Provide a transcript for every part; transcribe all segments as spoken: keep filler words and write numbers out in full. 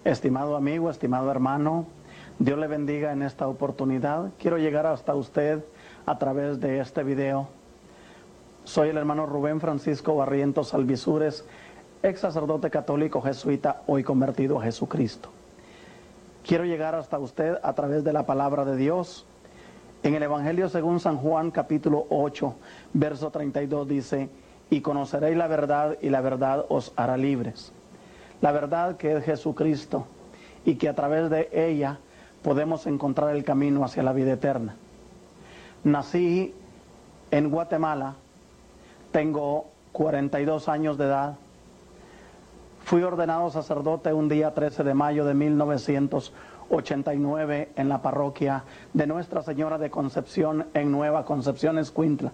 Estimado amigo, estimado hermano, Dios le bendiga en esta oportunidad. Quiero llegar hasta usted a través de este video. Soy el hermano Rubén Francisco Barrientos Alvisures, ex sacerdote católico jesuita, hoy convertido a Jesucristo. Quiero llegar hasta usted a través de la palabra de Dios. En el Evangelio según San Juan, capítulo ocho, verso treinta y dos dice: y conoceréis la verdad, y la verdad os hará libres. La verdad que es Jesucristo, y que a través de ella podemos encontrar el camino hacia la vida eterna. Nací en Guatemala, tengo cuarenta y dos años de edad. Fui ordenado sacerdote un día trece de mayo de mil novecientos ochenta y nueve en la parroquia de Nuestra Señora de Concepción en Nueva Concepción, Escuintla.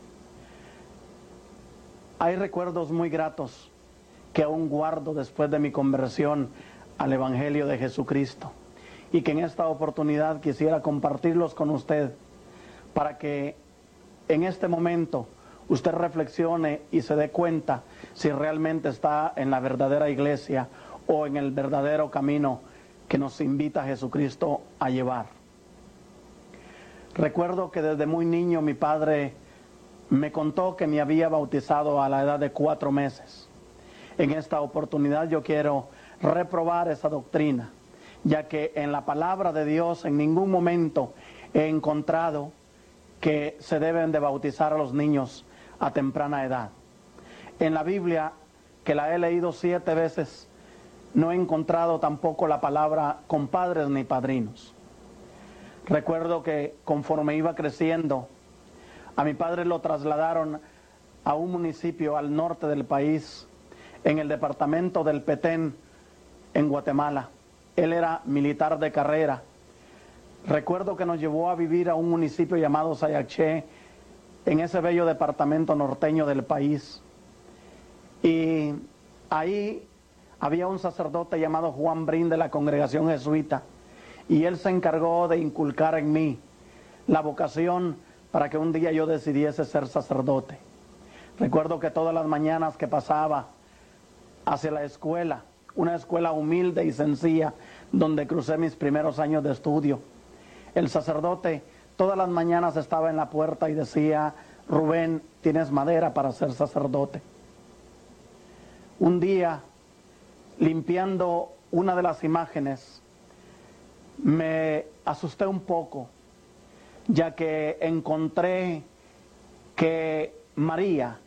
Hay recuerdos muy gratos que aún guardo después de mi conversión al Evangelio de Jesucristo, y que en esta oportunidad quisiera compartirlos con usted para que en este momento usted reflexione y se dé cuenta si realmente está en la verdadera iglesia o en el verdadero camino que nos invita Jesucristo a llevar. Recuerdo que desde muy niño mi padre me contó que me había bautizado a la edad de cuatro meses. En esta oportunidad yo quiero reprobar esa doctrina, ya que en la palabra de Dios en ningún momento he encontrado que se deben de bautizar a los niños a temprana edad. En la Biblia, que la he leído siete veces, no he encontrado tampoco la palabra compadres ni padrinos. Recuerdo que conforme iba creciendo, a mi padre lo trasladaron a un municipio al norte del país, en el departamento del Petén, en Guatemala. Él era militar de carrera. Recuerdo que nos llevó a vivir a un municipio llamado Sayaché, en ese bello departamento norteño del país. Y ahí había un sacerdote llamado Juan Brin de la congregación jesuita, y él se encargó de inculcar en mí la vocación para que un día yo decidiese ser sacerdote. Recuerdo que todas las mañanas que pasaba hacia la escuela, una escuela humilde y sencilla, donde crucé mis primeros años de estudio, el sacerdote todas las mañanas estaba en la puerta y decía: Rubén, tienes madera para ser sacerdote. Un día, limpiando una de las imágenes, me asusté un poco, ya que encontré que María,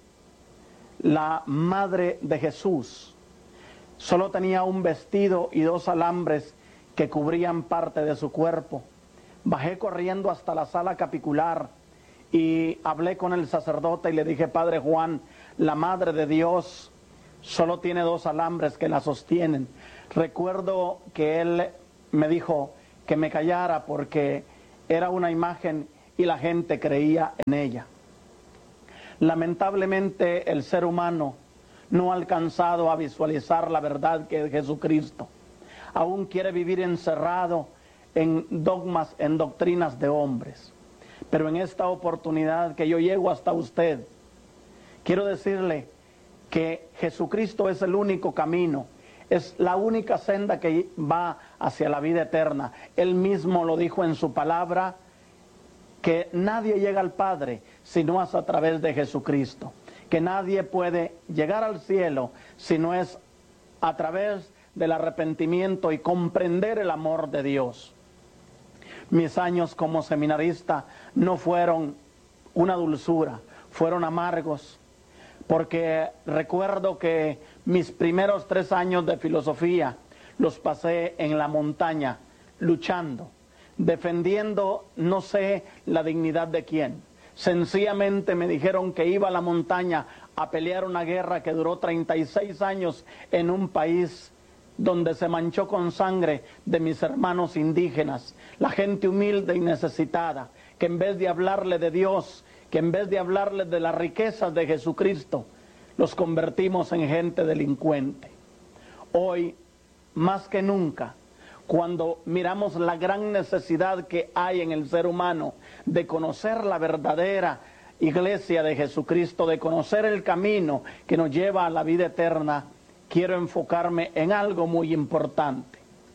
la madre de Jesús, solo tenía un vestido y dos alambres que cubrían parte de su cuerpo. Bajé corriendo hasta la sala capicular y hablé con el sacerdote y le dije: Padre Juan, la madre de Dios solo tiene dos alambres que la sostienen. Recuerdo que él me dijo que me callara porque era una imagen y la gente creía en ella. Lamentablemente el ser humano no ha alcanzado a visualizar la verdad que es Jesucristo. Aún quiere vivir encerrado en dogmas, en doctrinas de hombres. Pero en esta oportunidad que yo llego hasta usted, quiero decirle que Jesucristo es el único camino, es la única senda que va hacia la vida eterna. Él mismo lo dijo en su palabra, que nadie llega al Padre si no es a través de Jesucristo, que nadie puede llegar al cielo si no es a través del arrepentimiento y comprender el amor de Dios. Mis años como seminarista no fueron una dulzura, fueron amargos, porque recuerdo que mis primeros tres años de filosofía los pasé en la montaña, luchando, defendiendo no sé la dignidad de quién. Sencillamente me dijeron que iba a la montaña a pelear una guerra que duró treinta y seis años en un país donde se manchó con sangre de mis hermanos indígenas, la gente humilde y necesitada, que en vez de hablarle de Dios, que en vez de hablarle de las riquezas de Jesucristo, los convertimos en gente delincuente. Hoy, más que nunca, cuando miramos la gran necesidad que hay en el ser humano de conocer la verdadera iglesia de Jesucristo, de conocer el camino que nos lleva a la vida eterna, quiero enfocarme en algo muy importante.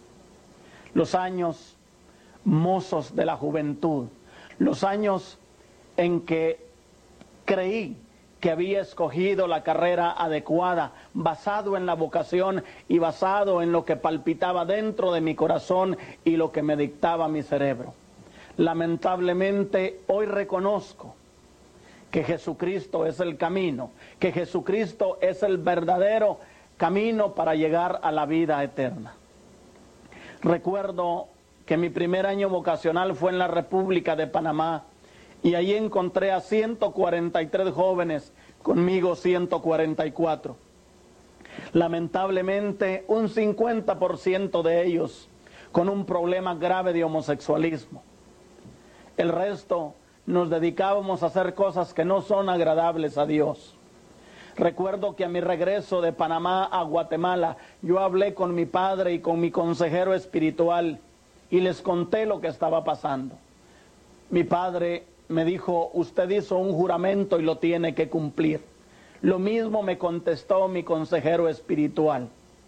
los años mozos de la juventud, los años en que creí que había escogido la carrera adecuada, basado en la vocación y basado en lo que palpitaba dentro de mi corazón y lo que me dictaba mi cerebro. Lamentablemente, hoy reconozco que Jesucristo es el camino, que Jesucristo es el verdadero camino para llegar a la vida eterna. Recuerdo que mi primer año vocacional fue en la República de Panamá, y allí encontré a ciento cuarenta y tres jóvenes, conmigo ciento cuarenta y cuatro. Lamentablemente, un cincuenta por ciento de ellos con un problema grave de homosexualismo. El resto nos dedicábamos a hacer cosas que no son agradables a Dios. Recuerdo que a mi regreso de Panamá a Guatemala, yo hablé con mi padre y con mi consejero espiritual y les conté lo que estaba pasando. Mi padre me dijo: usted hizo un juramento y lo tiene que cumplir. Lo mismo me contestó mi consejero espiritual.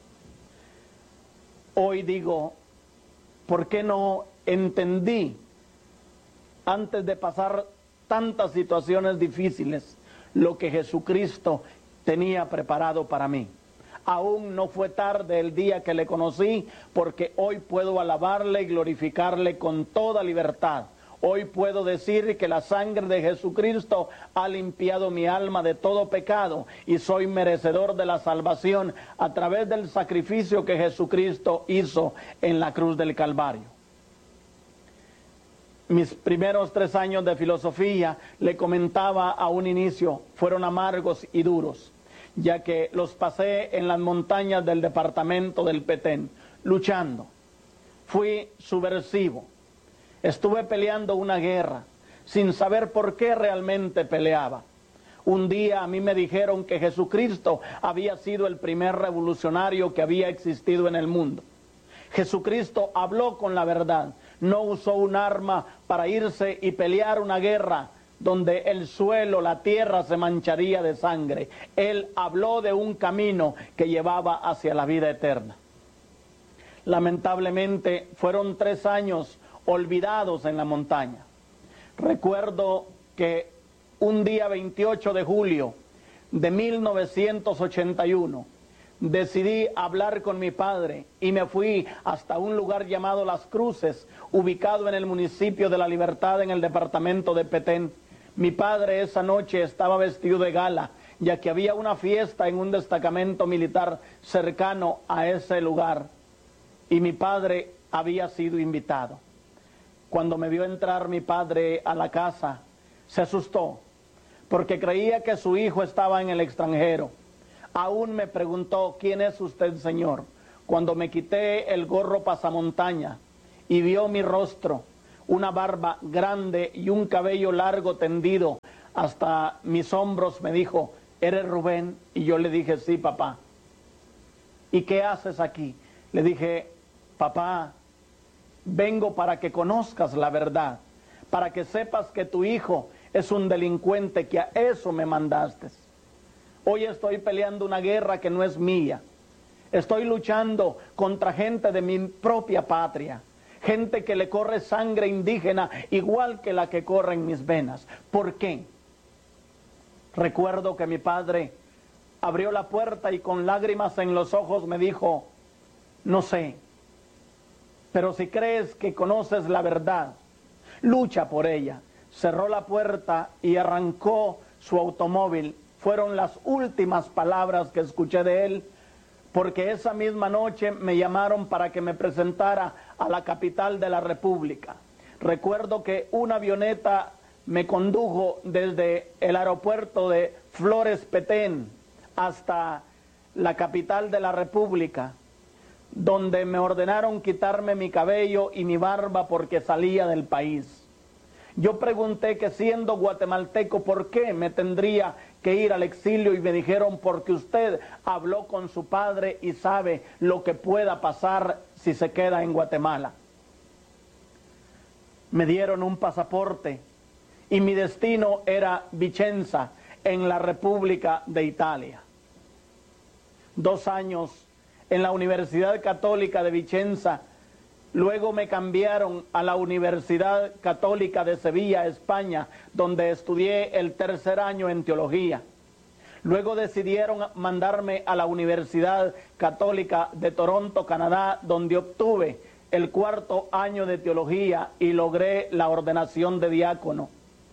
Hoy digo, ¿por qué no entendí antes de pasar tantas situaciones difíciles lo que Jesucristo tenía preparado para mí? Aún no fue tarde el día que le conocí, porque hoy puedo alabarle y glorificarle con toda libertad. Hoy puedo decir que la sangre de Jesucristo ha limpiado mi alma de todo pecado y soy merecedor de la salvación a través del sacrificio que Jesucristo hizo en la cruz del Calvario. Mis primeros tres años de filosofía, le comentaba a un inicio, fueron amargos y duros, ya que los pasé en las montañas del departamento del Petén, luchando. Fui subversivo. Estuve peleando una guerra, sin saber por qué realmente peleaba. Un día a mí me dijeron que Jesucristo había sido el primer revolucionario que había existido en el mundo. Jesucristo habló con la verdad, no usó un arma para irse y pelear una guerra donde el suelo, la tierra se mancharía de sangre. Él habló de un camino que llevaba hacia la vida eterna. Lamentablemente fueron tres años olvidados en la montaña. Recuerdo que un día veintiocho de julio de mil novecientos ochenta y uno decidí hablar con mi padre y me fui hasta un lugar llamado Las Cruces, ubicado en el municipio de La Libertad, en el departamento de Petén. Mi padre esa noche estaba vestido de gala, ya que había una fiesta en un destacamento militar cercano a ese lugar, y mi padre había sido invitado. Cuando me vio entrar mi padre a la casa, se asustó, porque creía que su hijo estaba en el extranjero. Aún me preguntó: ¿quién es usted, señor? Cuando me quité el gorro pasamontaña y vio mi rostro, una barba grande y un cabello largo tendido hasta mis hombros, me dijo: ¿eres Rubén? Y yo le dije: sí, papá. ¿Y qué haces aquí? Le dije: papá, vengo para que conozcas la verdad, para que sepas que tu hijo es un delincuente, que a eso me mandaste. Hoy estoy peleando una guerra que no es mía. Estoy luchando contra gente de mi propia patria, gente que le corre sangre indígena igual que la que corre en mis venas. ¿Por qué? Recuerdo que mi padre abrió la puerta y con lágrimas en los ojos me dijo: no sé, pero si crees que conoces la verdad, lucha por ella. Cerró la puerta y arrancó su automóvil. Fueron las últimas palabras que escuché de él, porque esa misma noche me llamaron para que me presentara a la capital de la República. Recuerdo que una avioneta me condujo desde el aeropuerto de Flores Petén hasta la capital de la República, donde me ordenaron quitarme mi cabello y mi barba porque salía del país. Yo pregunté que siendo guatemalteco, ¿por qué me tendría que ir al exilio? Y me dijeron: porque usted habló con su padre y sabe lo que pueda pasar si se queda en Guatemala. Me dieron un pasaporte y mi destino era Vicenza, en la República de Italia. Dos años en la Universidad Católica de Vicenza Luego me cambiaron a la Universidad Católica de Sevilla, España, donde estudié el tercer año en teología. Luego decidieron mandarme a la Universidad Católica de Toronto, Canadá, donde obtuve el cuarto año de teología y logré la ordenación de diácono.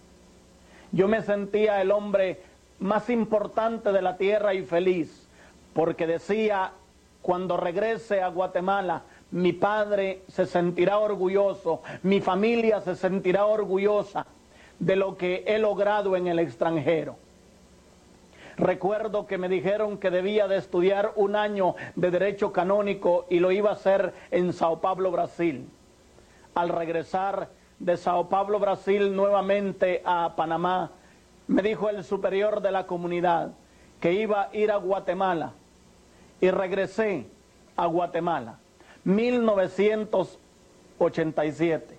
Yo me sentía el hombre más importante de la tierra y feliz, porque decía, cuando regrese a Guatemala, mi padre se sentirá orgulloso, mi familia se sentirá orgullosa de lo que he logrado en el extranjero. Recuerdo que me dijeron que debía de estudiar un año de Derecho Canónico y lo iba a hacer en Sao Paulo, Brasil. Al regresar de Sao Paulo, Brasil, nuevamente a Panamá, me dijo el superior de la comunidad que iba a ir a Guatemala y regresé a Guatemala. mil novecientos ochenta y siete.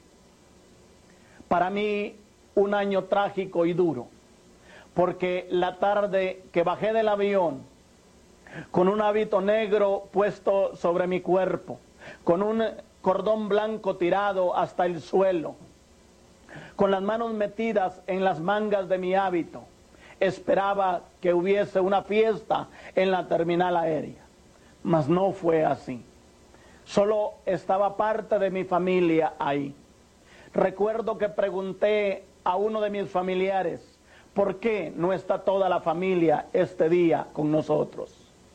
Para mí, un año trágico y duro, porque la tarde que bajé del avión, con un hábito negro puesto sobre mi cuerpo, con un cordón blanco tirado hasta el suelo, con las manos metidas en las mangas de mi hábito, esperaba que hubiese una fiesta en la terminal aérea, mas no fue así. Solo estaba parte de mi familia ahí. Recuerdo que pregunté a uno de mis familiares, ¿por qué no está toda la familia este día con nosotros?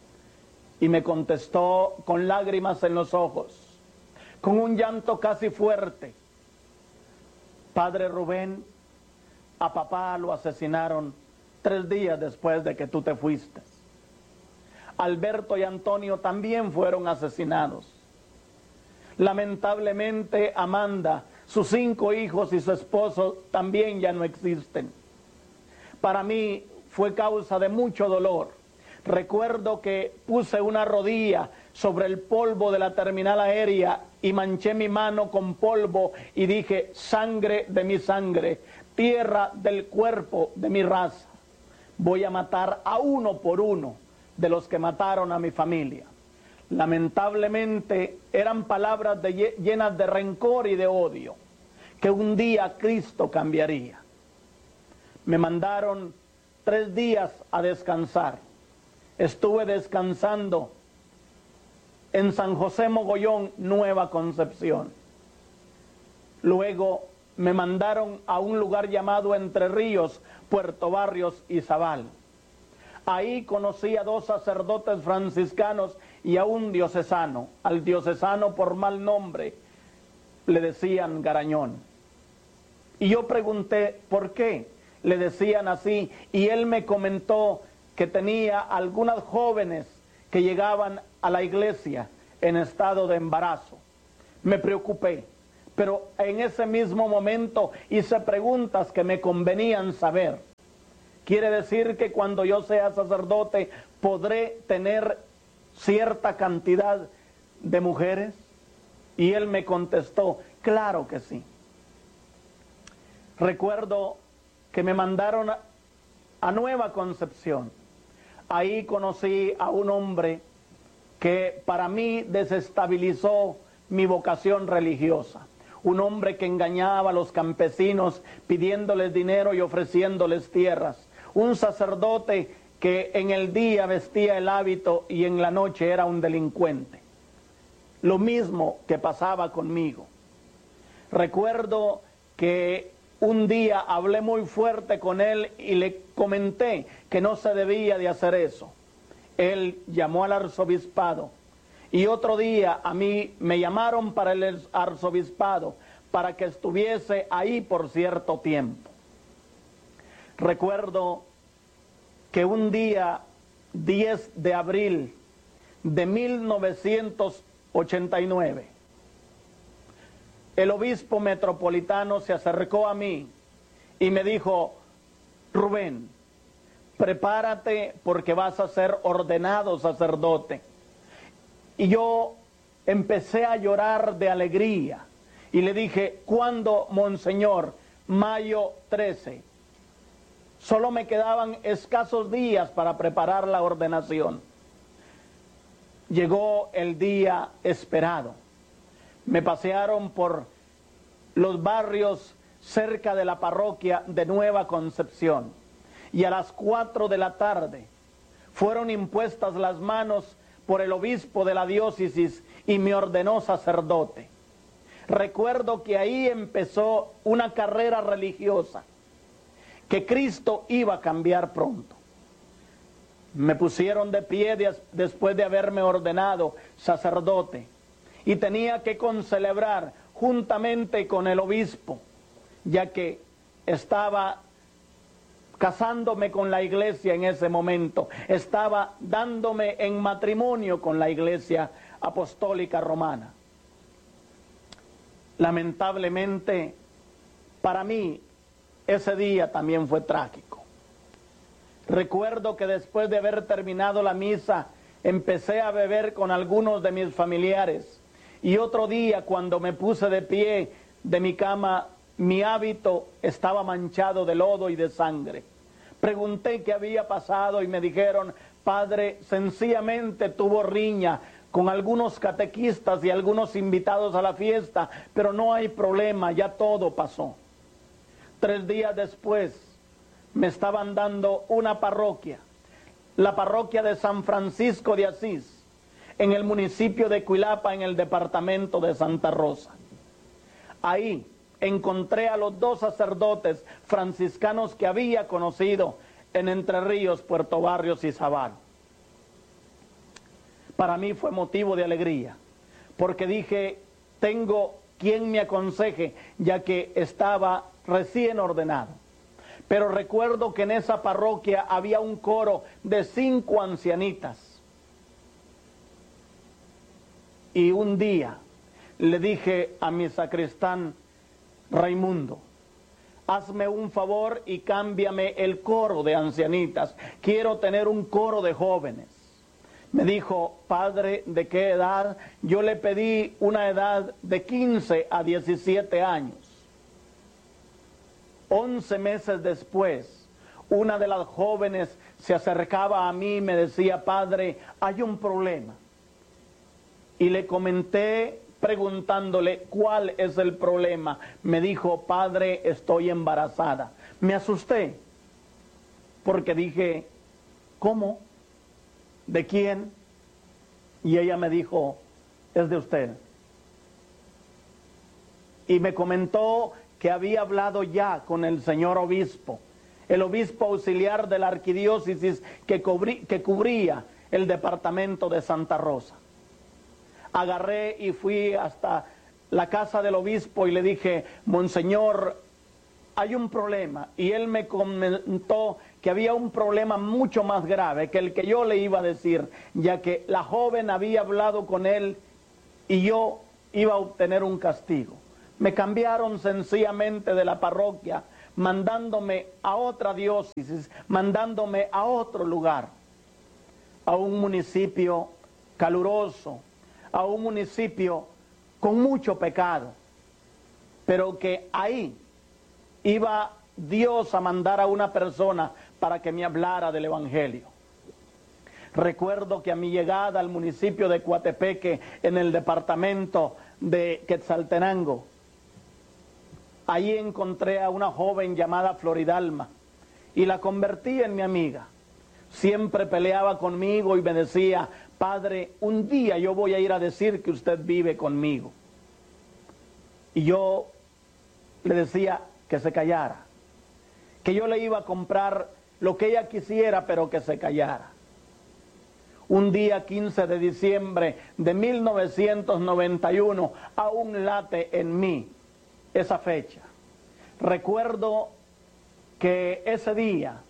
Y me contestó con lágrimas en los ojos, con un llanto casi fuerte: Padre Rubén, a papá lo asesinaron tres días después de que tú te fuiste. Alberto y Antonio también fueron asesinados. Lamentablemente, Amanda, sus cinco hijos y su esposo también ya no existen. Para mí fue causa de mucho dolor. Recuerdo que puse una rodilla sobre el polvo de la terminal aérea y manché mi mano con polvo y dije: sangre de mi sangre, tierra del cuerpo de mi raza. Voy a matar a uno por uno de los que mataron a mi familia. Lamentablemente eran palabras de, llenas de rencor y de odio, que un día Cristo cambiaría. Me mandaron tres días a descansar. Estuve descansando en San José Mogollón, Nueva Concepción. Luego me mandaron a un lugar llamado Entre Ríos, Puerto Barrios y Zabal. Ahí conocí a dos sacerdotes franciscanos y a un diocesano. Al diocesano, por mal nombre, le decían Garañón. Y yo pregunté por qué le decían así, y él me comentó que tenía algunas jóvenes que llegaban a la iglesia en estado de embarazo. Me preocupé, pero en ese mismo momento hice preguntas que me convenían saber. ¿Quiere decir que cuando yo sea sacerdote podré tener cierta cantidad de mujeres? Y él me contestó, claro que sí. Recuerdo que me mandaron a, a Nueva Concepción. Ahí conocí a un hombre que para mí desestabilizó mi vocación religiosa. Un hombre que engañaba a los campesinos pidiéndoles dinero y ofreciéndoles tierras. Un sacerdote que en el día vestía el hábito y en la noche era un delincuente. Lo mismo que pasaba conmigo. Recuerdo que un día hablé muy fuerte con él y le comenté que no se debía de hacer eso. Él llamó al arzobispado y otro día a mí me llamaron para el arzobispado para que estuviese ahí por cierto tiempo. Recuerdo que un día diez de abril de mil novecientos ochenta y nueve, el obispo metropolitano se acercó a mí y me dijo: Rubén, prepárate porque vas a ser ordenado sacerdote. Y yo empecé a llorar de alegría y le dije: ¿cuándo, monseñor? Mayo trece. Solo me quedaban escasos días para preparar la ordenación. Llegó el día esperado. Me pasearon por los barrios cerca de la parroquia de Nueva Concepción y a las cuatro de la tarde fueron impuestas las manos por el obispo de la diócesis y me ordenó sacerdote. Recuerdo que ahí empezó una carrera religiosa, que Cristo iba a cambiar pronto. Me pusieron de pie de, después de haberme ordenado sacerdote y tenía que concelebrar juntamente con el obispo, ya que estaba casándome con la iglesia en ese momento, estaba dándome en matrimonio con la iglesia apostólica romana. Lamentablemente, para mí, ese día también fue trágico. Recuerdo que después de haber terminado la misa, empecé a beber con algunos de mis familiares. Y otro día, cuando me puse de pie de mi cama, mi hábito estaba manchado de lodo y de sangre. Pregunté qué había pasado y me dijeron, padre, sencillamente tuvo riña con algunos catequistas y algunos invitados a la fiesta, pero no hay problema, ya todo pasó. Tres días después me estaban dando una parroquia, la parroquia de San Francisco de Asís, en el municipio de Cuilapa, en el departamento de Santa Rosa. Ahí encontré a los dos sacerdotes franciscanos que había conocido en Entre Ríos, Puerto Barrios y Zabal. Para mí fue motivo de alegría, porque dije, tengo quien me aconseje, ya que estaba recién ordenado. Pero recuerdo que en esa parroquia había un coro de cinco ancianitas. Y un día le dije a mi sacristán, Raimundo, hazme un favor y cámbiame el coro de ancianitas. Quiero tener un coro de jóvenes. Me dijo, padre, ¿de qué edad? Yo le pedí una edad de quince a diecisiete años. Once meses después, una de las jóvenes se acercaba a mí y me decía, padre, hay un problema. Y le comenté preguntándole cuál es el problema. Me dijo, padre, estoy embarazada. Me asusté porque dije, ¿cómo? ¿De quién? Y ella me dijo, es de usted. Y me comentó que había hablado ya con el señor obispo, el obispo auxiliar de la arquidiócesis que, cubrí, que cubría el departamento de Santa Rosa. Agarré y fui hasta la casa del obispo y le dije, monseñor, hay un problema. Y él me comentó que había un problema mucho más grave que el que yo le iba a decir, ya que la joven había hablado con él y yo iba a obtener un castigo. Me cambiaron sencillamente de la parroquia, mandándome a otra diócesis, mandándome a otro lugar, a un municipio caluroso, a un municipio con mucho pecado, pero que ahí iba Dios a mandar a una persona para que me hablara del Evangelio. Recuerdo que a mi llegada al municipio de Coatepeque, en el departamento de Quetzaltenango, ahí encontré a una joven llamada Floridalma y la convertí en mi amiga. Siempre peleaba conmigo y me decía, padre, un día yo voy a ir a decir que usted vive conmigo. Y yo le decía que se callara, que yo le iba a comprar lo que ella quisiera, pero que se callara. Un día quince de diciembre de mil novecientos noventa y uno, aún late en mí esa fecha. Recuerdo que ese día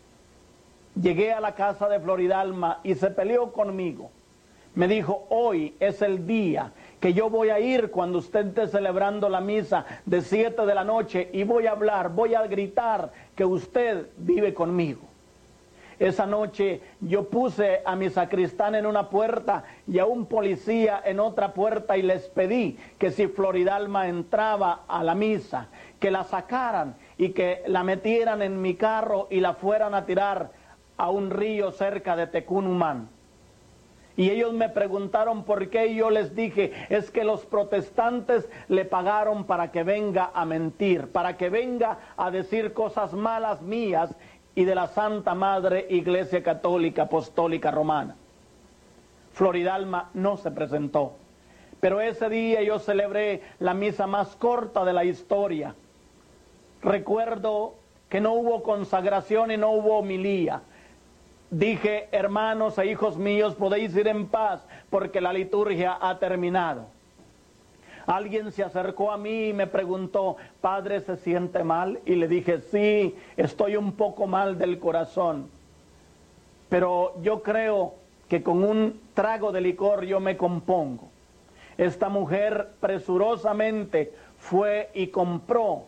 llegué a la casa de Floridalma y se peleó conmigo. Me dijo, hoy es el día que yo voy a ir cuando usted esté celebrando la misa de siete de la noche y voy a hablar, voy a gritar que usted vive conmigo. Esa noche yo puse a mi sacristán en una puerta y a un policía en otra puerta y les pedí que si Floridalma entraba a la misa, que la sacaran y que la metieran en mi carro y la fueran a tirar a un río cerca de Tecunumán. Y ellos me preguntaron por qué, y yo les dije, es que los protestantes le pagaron para que venga a mentir, para que venga a decir cosas malas mías y de la Santa Madre Iglesia Católica Apostólica Romana. Floridalma no se presentó, pero ese día yo celebré la misa más corta de la historia. Recuerdo que no hubo consagración y no hubo homilía. Dije, hermanos e hijos míos, podéis ir en paz porque la liturgia ha terminado. Alguien se acercó a mí y me preguntó, padre, ¿se siente mal? Y le dije, sí, estoy un poco mal del corazón, pero yo creo que con un trago de licor yo me compongo. Esta mujer presurosamente fue y compró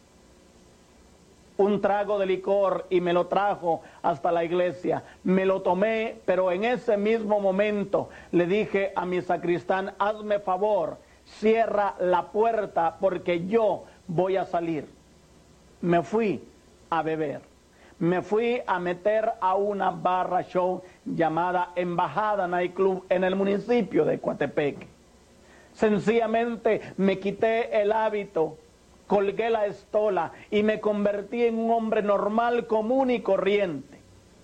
un trago de licor y me lo trajo hasta la iglesia. Me lo tomé, pero en ese mismo momento le dije a mi sacristán, hazme favor, cierra la puerta porque yo voy a salir. Me fui a beber. Me fui a meter a una barra show llamada Embajada Night Club en el municipio de Coatepeque. Sencillamente me quité el hábito, colgué la estola y me convertí en un hombre normal, común y corriente.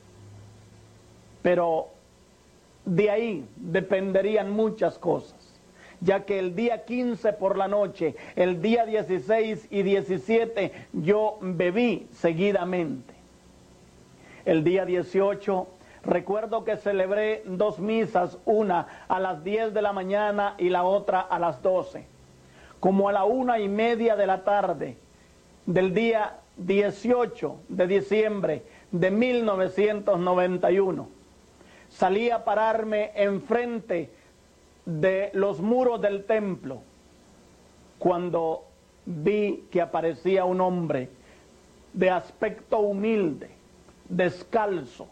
Pero de ahí dependerían muchas cosas, ya que el día quince por la noche, el día dieciséis y diecisiete yo bebí seguidamente. El día dieciocho recuerdo que celebré dos misas, una a las diez de la mañana y la otra a las doce. Como a la una y media de la tarde del día dieciocho de diciembre de mil novecientos noventa y uno, salí a pararme enfrente de los muros del templo cuando vi que aparecía un hombre de aspecto humilde, descalzo.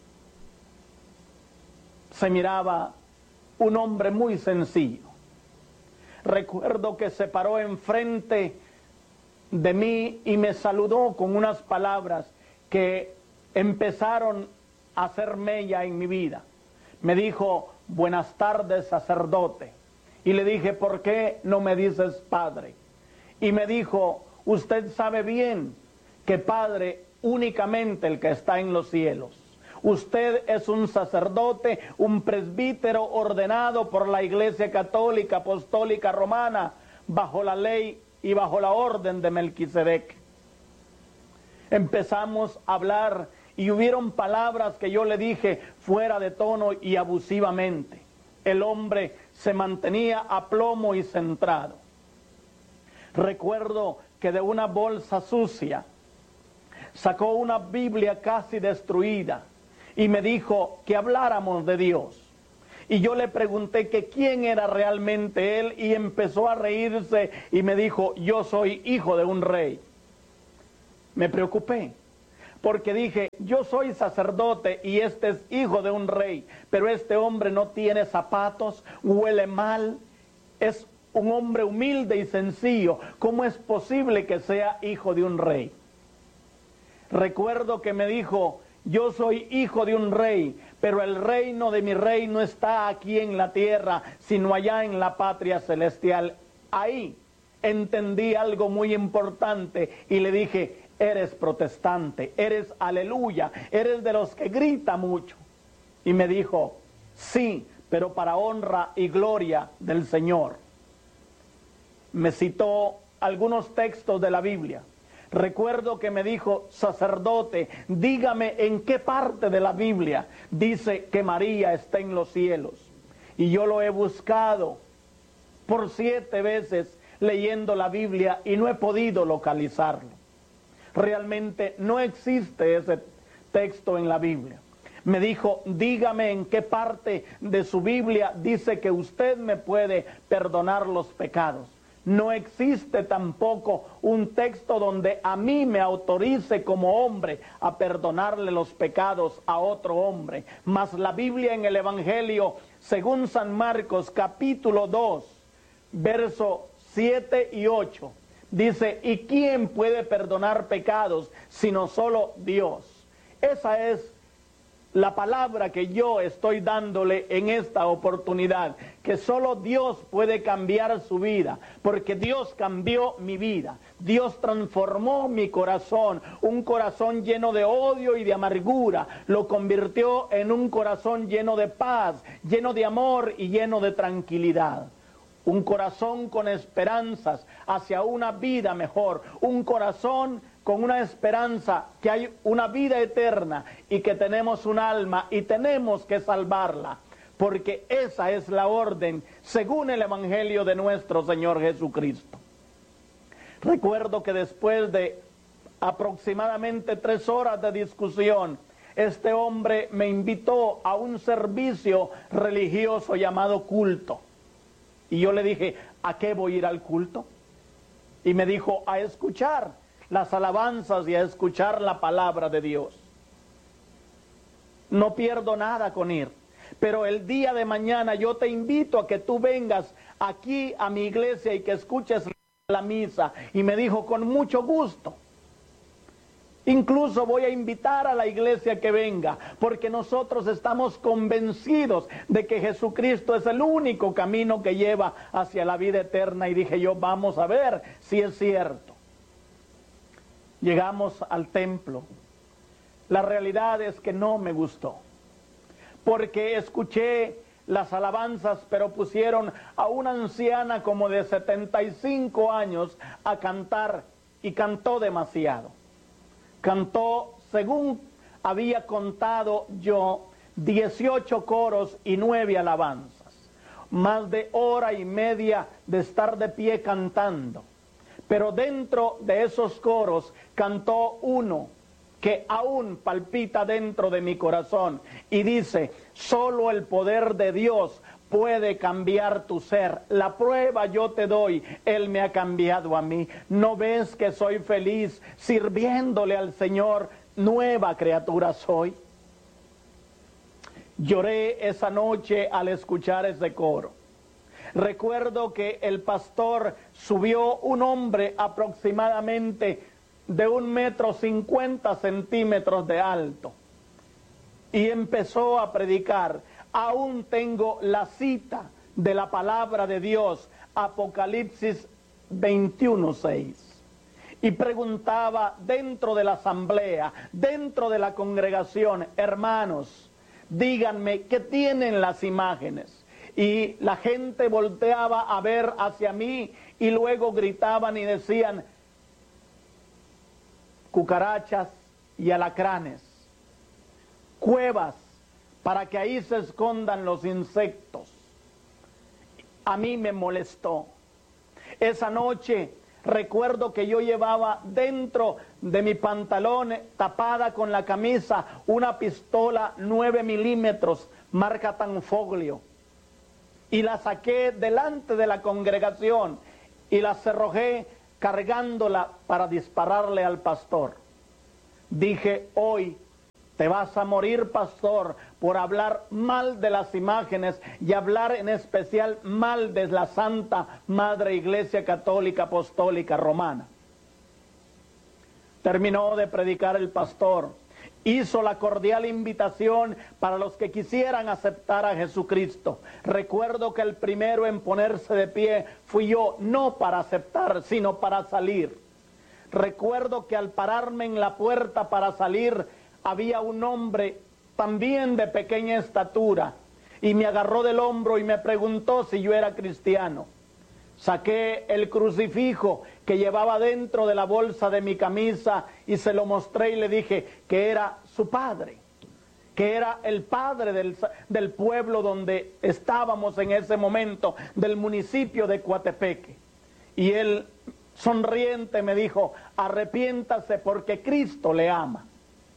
Se miraba un hombre muy sencillo. Recuerdo que se paró enfrente de mí y me saludó con unas palabras que empezaron a hacer mella en mi vida. Me dijo, buenas tardes, sacerdote. Y le dije, ¿por qué no me dices padre? Y me dijo, usted sabe bien que padre únicamente el que está en los cielos. Usted es un sacerdote, un presbítero ordenado por la Iglesia Católica Apostólica Romana, bajo la ley y bajo la orden de Melquisedec. Empezamos a hablar y hubieron palabras que yo le dije fuera de tono y abusivamente. El hombre se mantenía a plomo y centrado. Recuerdo que de una bolsa sucia sacó una Biblia casi destruida y me dijo que habláramos de Dios. Y yo le pregunté que quién era realmente él y empezó a reírse y me dijo, yo soy hijo de un rey. Me preocupé porque dije, yo soy sacerdote y este es hijo de un rey, pero este hombre no tiene zapatos, huele mal, es un hombre humilde y sencillo. ¿Cómo es posible que sea hijo de un rey? Recuerdo que me dijo, yo soy hijo de un rey, pero el reino de mi rey no está aquí en la tierra, sino allá en la patria celestial. Ahí entendí algo muy importante y le dije, eres protestante, eres aleluya, eres de los que grita mucho. Y me dijo, sí, pero para honra y gloria del Señor. Me citó algunos textos de la Biblia. Recuerdo que me dijo, sacerdote, dígame en qué parte de la Biblia dice que María está en los cielos. Y yo lo he buscado por siete veces leyendo la Biblia y no he podido localizarlo. Realmente no existe ese texto en la Biblia. Me dijo, dígame en qué parte de su Biblia dice que usted me puede perdonar los pecados. No existe tampoco un texto donde a mí me autorice como hombre a perdonarle los pecados a otro hombre. Mas la Biblia en el Evangelio, según San Marcos, capítulo dos, verso siete y ocho, dice, ¿y quién puede perdonar pecados sino solo Dios? Esa es la palabra que yo estoy dándole en esta oportunidad, que solo Dios puede cambiar su vida, porque Dios cambió mi vida. Dios transformó mi corazón, un corazón lleno de odio y de amargura, lo convirtió en un corazón lleno de paz, lleno de amor y lleno de tranquilidad. Un corazón con esperanzas hacia una vida mejor, un corazón con una esperanza que hay una vida eterna y que tenemos un alma y tenemos que salvarla, porque esa es la orden según el Evangelio de nuestro Señor Jesucristo. Recuerdo que después de aproximadamente tres horas de discusión, este hombre me invitó a un servicio religioso llamado culto. Y yo le dije, ¿a qué voy a ir al culto? Y me dijo, a escuchar las alabanzas y a escuchar la palabra de Dios. No pierdo nada con ir, pero el día de mañana yo te invito a que tú vengas aquí a mi iglesia y que escuches la misa. Y me dijo, con mucho gusto. Incluso voy a invitar a la iglesia que venga, porque nosotros estamos convencidos de que Jesucristo es el único camino que lleva hacia la vida eterna. Y dije yo, vamos a ver si es cierto. Llegamos al templo. La realidad es que no me gustó, porque escuché las alabanzas, pero pusieron a una anciana como de setenta y cinco años a cantar, y cantó demasiado. Cantó, según había contado yo, dieciocho coros y nueve alabanzas. Más de hora y media de estar de pie cantando. Pero dentro de esos coros cantó uno que aún palpita dentro de mi corazón y dice, solo el poder de Dios puede cambiar tu ser. La prueba yo te doy, Él me ha cambiado a mí. ¿No ves que soy feliz sirviéndole al Señor? Nueva criatura soy. Lloré esa noche al escuchar ese coro. Recuerdo que el pastor subió un hombre aproximadamente de un metro cincuenta centímetros de alto y empezó a predicar. Aún tengo la cita de la palabra de Dios, Apocalipsis veintiuno seis. Y preguntaba dentro de la asamblea, dentro de la congregación, hermanos, díganme qué tienen las imágenes. Y la gente volteaba a ver hacia mí y luego gritaban y decían, cucarachas y alacranes, cuevas para que ahí se escondan los insectos. A mí me molestó. Esa noche recuerdo que yo llevaba dentro de mi pantalón, tapada con la camisa, una pistola nueve milímetros, marca Tanfoglio. Y la saqué delante de la congregación y la cerrojé cargándola para dispararle al pastor. Dije, hoy te vas a morir, pastor, por hablar mal de las imágenes y hablar en especial mal de la Santa Madre Iglesia Católica Apostólica Romana. Terminó de predicar el pastor. Hizo la cordial invitación para los que quisieran aceptar a Jesucristo. Recuerdo que el primero en ponerse de pie fui yo, no para aceptar, sino para salir. Recuerdo que al pararme en la puerta para salir, había un hombre también de pequeña estatura y me agarró del hombro y me preguntó si yo era cristiano. Saqué el crucifijo que llevaba dentro de la bolsa de mi camisa y se lo mostré y le dije que era su padre, que era el padre del, del pueblo donde estábamos en ese momento, del municipio de Coatepeque. Y él, sonriente, me dijo, arrepiéntase porque Cristo le ama.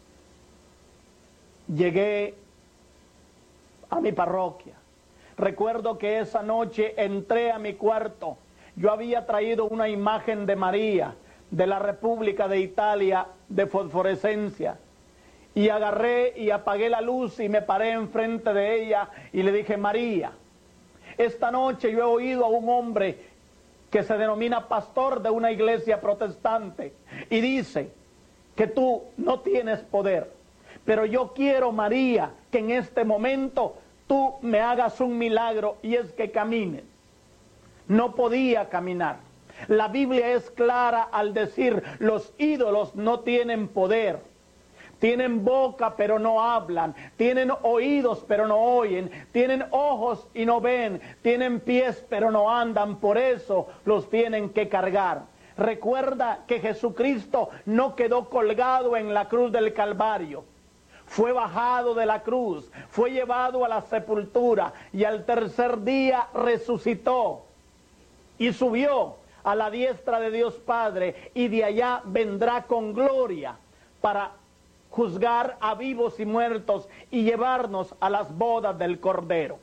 Llegué a mi parroquia. Recuerdo que esa noche entré a mi cuarto. Yo había traído una imagen de María, de la República de Italia, de fosforescencia. Y agarré y apagué la luz y me paré enfrente de ella y le dije, María, esta noche yo he oído a un hombre que se denomina pastor de una iglesia protestante y dice que tú no tienes poder, Pero yo quiero, María, que en este momento tú me hagas un milagro y es que camines. No podía caminar. La Biblia es clara al decir, los ídolos no tienen poder. Tienen boca pero no hablan, tienen oídos pero no oyen, tienen ojos y no ven, tienen pies pero no andan, por eso los tienen que cargar. Recuerda que Jesucristo no quedó colgado en la cruz del Calvario. Fue bajado de la cruz, fue llevado a la sepultura y al tercer día resucitó y subió a la diestra de Dios Padre y de allá vendrá con gloria para juzgar a vivos y muertos y llevarnos a las bodas del Cordero.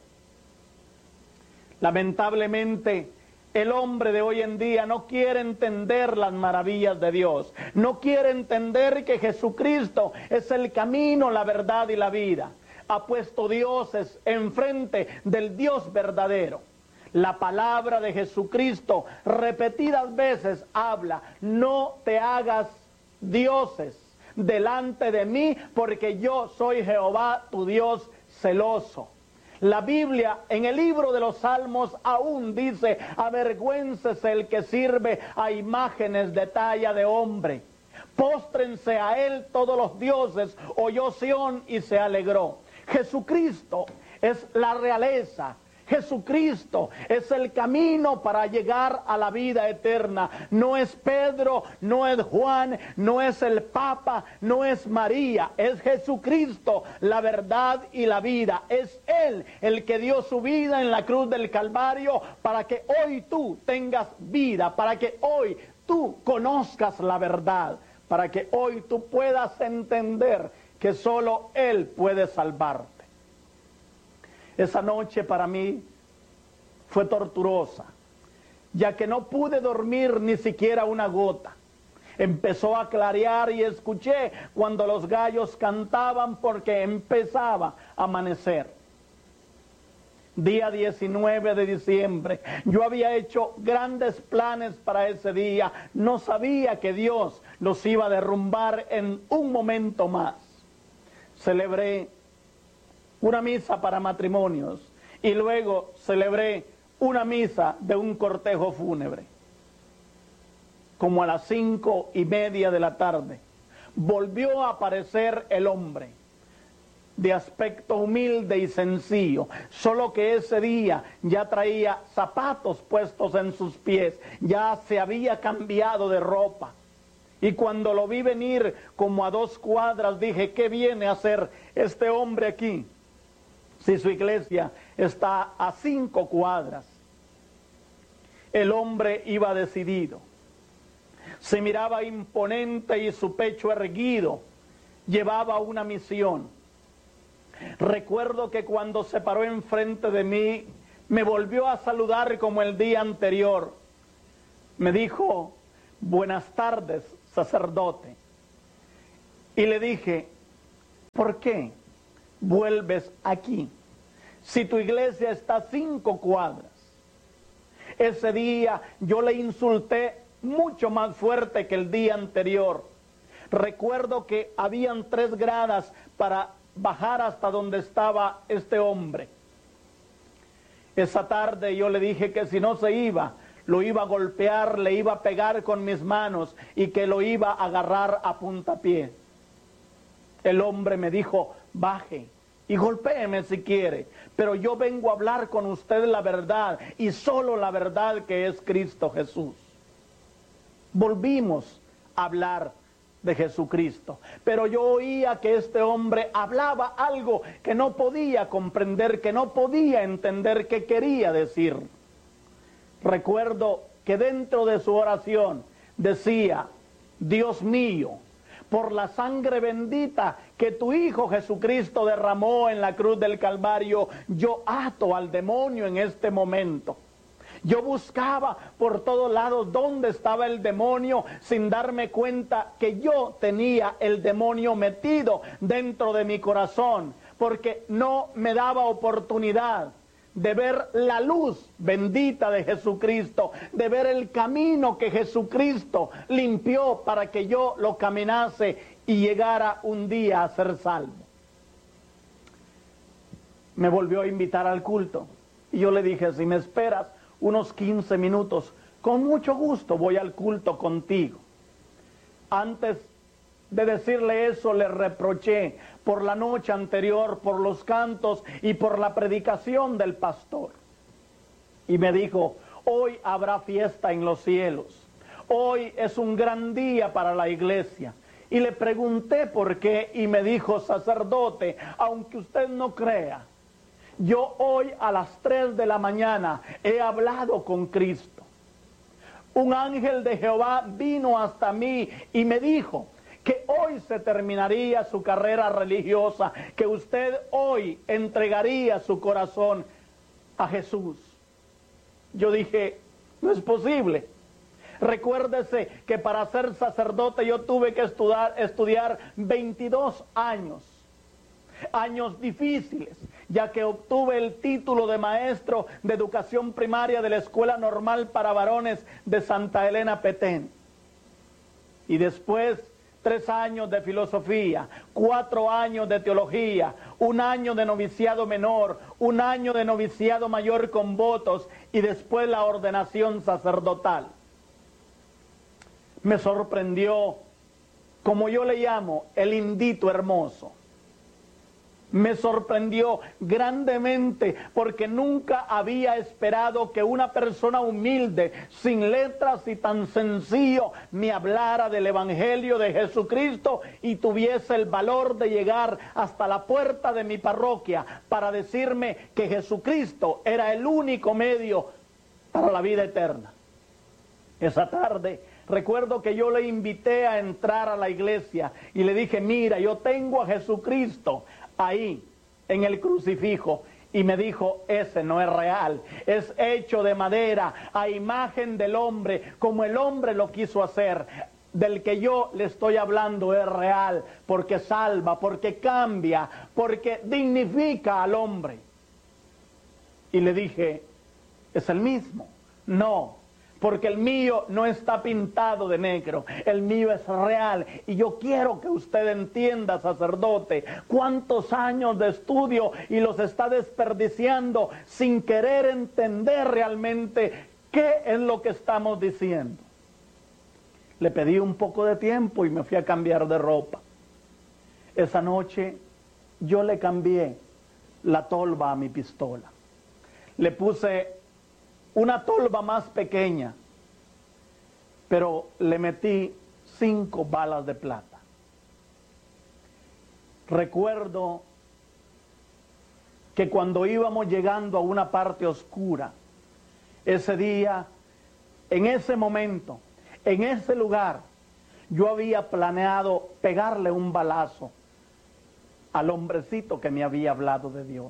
Lamentablemente, el hombre de hoy en día no quiere entender las maravillas de Dios, no quiere entender que Jesucristo es el camino, la verdad y la vida. Ha puesto dioses enfrente del Dios verdadero. La palabra de Jesucristo repetidas veces habla, no te hagas dioses delante de mí, porque yo soy Jehová tu Dios celoso. La Biblia en el libro de los Salmos aún dice, avergüéncese el que sirve a imágenes de talla de hombre. Póstrense a él todos los dioses, oyó Sión y se alegró. Jesucristo es la realeza. Jesucristo es el camino para llegar a la vida eterna. No es Pedro, no es Juan, no es el Papa, no es María. Es Jesucristo la verdad y la vida. Es Él el que dio su vida en la cruz del Calvario para que hoy tú tengas vida, para que hoy tú conozcas la verdad, para que hoy tú puedas entender que solo Él puede salvarte. Esa noche para mí fue torturosa, ya que no pude dormir ni siquiera una gota. Empezó a clarear y escuché cuando los gallos cantaban porque empezaba a amanecer. Día diecinueve de diciembre, yo había hecho grandes planes para ese día. No sabía que Dios los iba a derrumbar en un momento más. Celebré una misa para matrimonios y luego celebré una misa de un cortejo fúnebre. Como a las cinco y media de la tarde volvió a aparecer el hombre de aspecto humilde y sencillo, solo que ese día ya traía zapatos puestos en sus pies, ya se había cambiado de ropa. Y cuando lo vi venir como a dos cuadras dije, ¿qué viene a hacer este hombre aquí? Si su iglesia está a cinco cuadras. El hombre iba decidido. Se miraba imponente y su pecho erguido. Llevaba una misión. Recuerdo que cuando se paró enfrente de mí, me volvió a saludar como el día anterior. Me dijo, buenas tardes, sacerdote. Y le dije, ¿por qué vuelves aquí si tu iglesia está a cinco cuadras? Ese día yo le insulté mucho más fuerte que el día anterior. Recuerdo que habían tres gradas para bajar hasta donde estaba este hombre. Esa tarde yo le dije que si no se iba, lo iba a golpear, le iba a pegar con mis manos y que lo iba a agarrar a puntapié. El hombre me dijo, baje y golpéeme si quiere, pero yo vengo a hablar con usted la verdad y solo la verdad, que es Cristo Jesús. Volvimos a hablar de Jesucristo, pero yo oía que este hombre hablaba algo que no podía comprender, que no podía entender qué quería decir. Recuerdo que dentro de su oración decía, Dios mío, por la sangre bendita que tu Hijo Jesucristo derramó en la cruz del Calvario, yo ato al demonio en este momento. Yo buscaba por todos lados dónde estaba el demonio sin darme cuenta que yo tenía el demonio metido dentro de mi corazón, porque no me daba oportunidad de ver la luz bendita de Jesucristo, de ver el camino que Jesucristo limpió para que yo lo caminase y llegara un día a ser salvo. Me volvió a invitar al culto y yo le dije, si me esperas unos quince minutos, con mucho gusto voy al culto contigo. Antes de decirle eso, le reproché por la noche anterior, por los cantos y por la predicación del pastor. Y me dijo, hoy habrá fiesta en los cielos. Hoy es un gran día para la iglesia. Y le pregunté por qué y me dijo, sacerdote, aunque usted no crea, yo hoy a las tres de la mañana he hablado con Cristo. Un ángel de Jehová vino hasta mí y me dijo que hoy se terminaría su carrera religiosa, que usted hoy entregaría su corazón a Jesús. Yo dije, no es posible. Recuérdese que para ser sacerdote yo tuve que estudiar, estudiar veintidós años. Años difíciles, ya que obtuve el título de maestro de educación primaria de la Escuela Normal para Varones de Santa Elena Petén. Y después, tres años de filosofía, cuatro años de teología, un año de noviciado menor, un año de noviciado mayor con votos y después la ordenación sacerdotal. Me sorprendió, como yo le llamo, el indito hermoso. Me sorprendió grandemente porque nunca había esperado que una persona humilde, sin letras y tan sencillo, me hablara del Evangelio de Jesucristo y tuviese el valor de llegar hasta la puerta de mi parroquia para decirme que Jesucristo era el único medio para la vida eterna. Esa tarde recuerdo que yo le invité a entrar a la iglesia y le dije, mira, yo tengo a Jesucristo ahí en el crucifijo, y me dijo, ese no es real, es hecho de madera a imagen del hombre, como el hombre lo quiso hacer. Del que yo le estoy hablando es real, porque salva, porque cambia, porque dignifica al hombre. Y le dije, es el mismo. No, porque el mío no está pintado de negro, el mío es real. Y yo quiero que usted entienda, sacerdote, cuántos años de estudio y los está desperdiciando sin querer entender realmente qué es lo que estamos diciendo. Le pedí un poco de tiempo y me fui a cambiar de ropa. Esa noche yo le cambié la tolva a mi pistola. Le puse una tolva más pequeña, pero le metí cinco balas de plata. Recuerdo que cuando íbamos llegando a una parte oscura, ese día, en ese momento, en ese lugar, yo había planeado pegarle un balazo al hombrecito que me había hablado de Dios.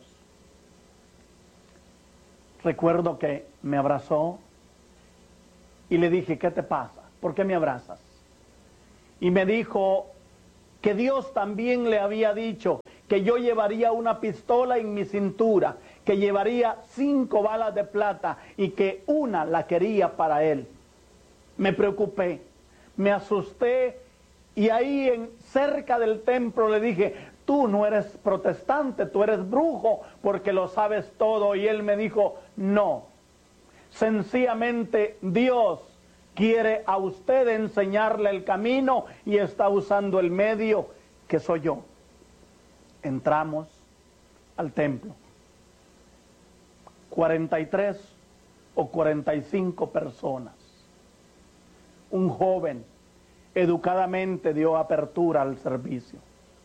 Recuerdo que me abrazó y le dije, ¿qué te pasa? ¿Por qué me abrazas? Y me dijo que Dios también le había dicho que yo llevaría una pistola en mi cintura, que llevaría cinco balas de plata y que una la quería para él. Me preocupé, me asusté y ahí en, cerca del templo le dije, tú no eres protestante, tú eres brujo porque lo sabes todo. Y él me dijo, no, sencillamente Dios quiere a usted enseñarle el camino y está usando el medio que soy yo. Entramos al templo. cuarenta y tres o cuarenta y cinco personas. Un joven educadamente dio apertura al servicio.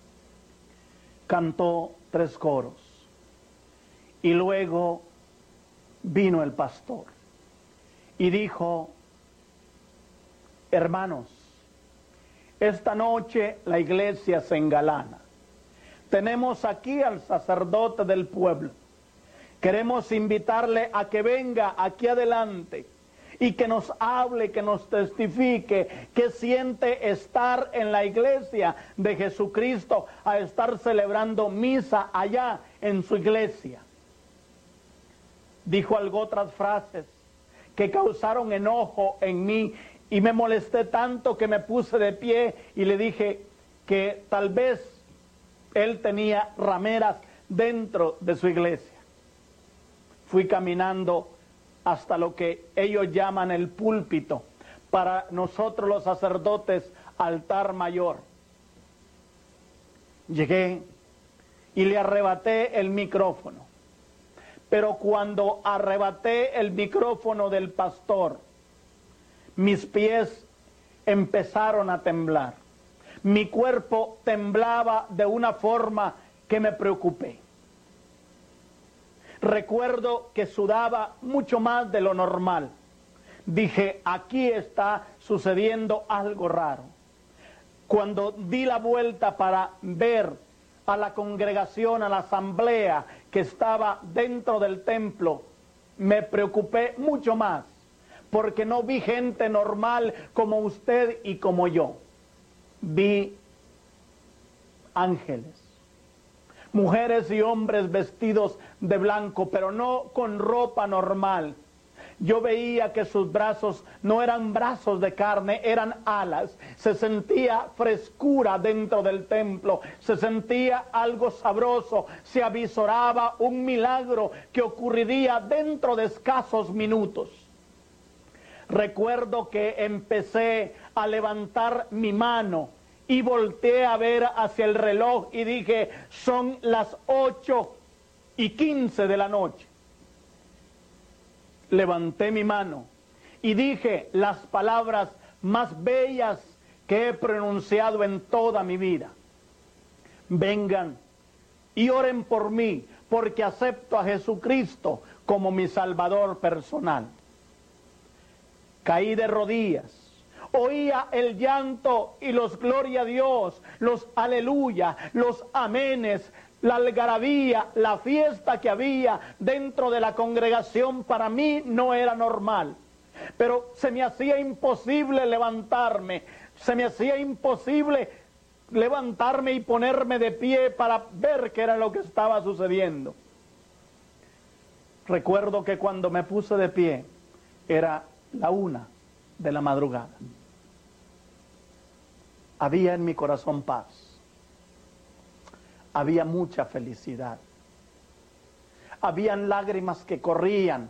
Cantó tres coros y luego vino el pastor y dijo, hermanos, esta noche la iglesia se engalana. Tenemos aquí al sacerdote del pueblo. Queremos invitarle a que venga aquí adelante y que nos hable, que nos testifique qué siente estar en la iglesia de Jesucristo a estar celebrando misa allá en su iglesia. Dijo algo, otras frases que causaron enojo en mí y me molesté tanto que me puse de pie y le dije, que tal vez él tenía rameras dentro de su iglesia. Fui caminando hasta lo que ellos llaman el púlpito, para nosotros los sacerdotes, altar mayor. Llegué y le arrebaté el micrófono. Pero cuando arrebaté el micrófono del pastor, mis pies empezaron a temblar. Mi cuerpo temblaba de una forma que me preocupé. Recuerdo que sudaba mucho más de lo normal. Dije, aquí está sucediendo algo raro. Cuando di la vuelta para ver a la congregación, a la asamblea que estaba dentro del templo, me preocupé mucho más, porque no vi gente normal como usted y como yo. Vi ángeles, mujeres y hombres vestidos de blanco, pero no con ropa normal. Yo veía que sus brazos no eran brazos de carne, eran alas. Se sentía frescura dentro del templo, se sentía algo sabroso, se avisoraba un milagro que ocurriría dentro de escasos minutos. Recuerdo que empecé a levantar mi mano y volteé a ver hacia el reloj y dije, son las ocho y quince de la noche. Levanté mi mano y dije las palabras más bellas que he pronunciado en toda mi vida. Vengan y oren por mí, porque acepto a Jesucristo como mi Salvador personal. Caí de rodillas, oía el llanto y los gloria a Dios, los aleluya, los amenes, la algarabía, la fiesta que había dentro de la congregación para mí no era normal. Pero se me hacía imposible levantarme, se me hacía imposible levantarme y ponerme de pie para ver qué era lo que estaba sucediendo. Recuerdo que cuando me puse de pie era la una de la madrugada. Había en mi corazón paz. Había mucha felicidad. Habían lágrimas que corrían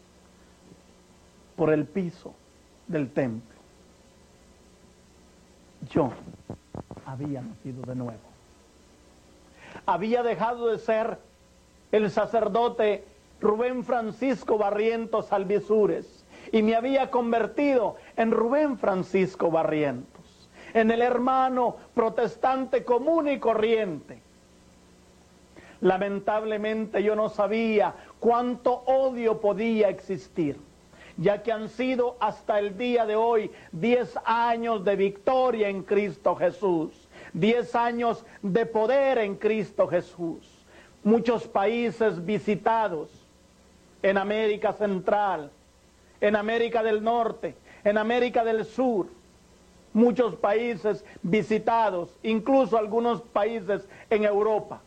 por el piso del templo. Yo había nacido de nuevo. Había dejado de ser el sacerdote Rubén Francisco Barrientos Alvisures y me había convertido en Rubén Francisco Barrientos, en el hermano protestante común y corriente. Lamentablemente yo no sabía cuánto odio podía existir, ya que han sido hasta el día de hoy diez años de victoria en Cristo Jesús, diez años de poder en Cristo Jesús, muchos países visitados en América Central, en América del Norte, en América del Sur, muchos países visitados, incluso algunos países en Europa.